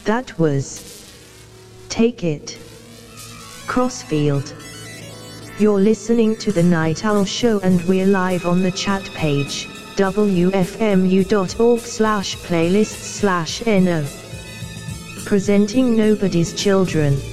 That was Take It, Crossfield. You're listening to The Night Owl Show and we're live on the chat page, wfmu.org/playlists/no. Presenting Nobody's Children.